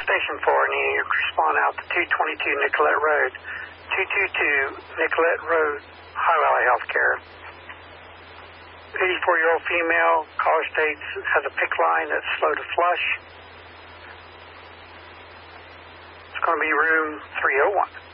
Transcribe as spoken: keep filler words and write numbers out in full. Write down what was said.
Station four, needing to respond out to two twenty-two Nicollet Road, two twenty-two Nicollet Road, High Valley Healthcare. eighty-four-year-old female, caller states, has a PICC line that's slow to flush. It's going to be room three oh one.